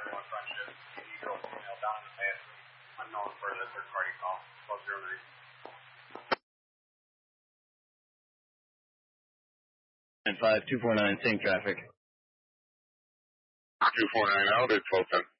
everyone front shift. Girl, female, down in the past. Unknown for the third party call. 1209. 5249, same traffic. 249 out, it's 1210.